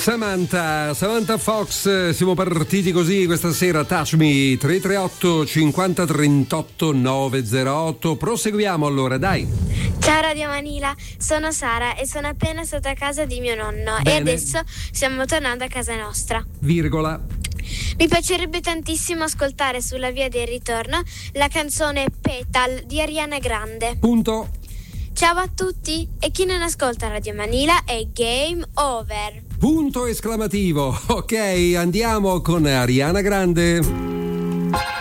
Samantha Fox, siamo partiti così questa sera. Touch Me 338 50 38 908. Proseguiamo allora, dai. Ciao Radio Manila, sono Sara e sono appena stata a casa di mio nonno. Bene. E adesso stiamo tornando a casa nostra. Virgola. Mi piacerebbe tantissimo ascoltare sulla via del ritorno la canzone Petal di Ariana Grande. Punto. Ciao a tutti, e chi non ascolta Radio Manila è game over. Punto esclamativo. Ok, andiamo con Ariana Grande.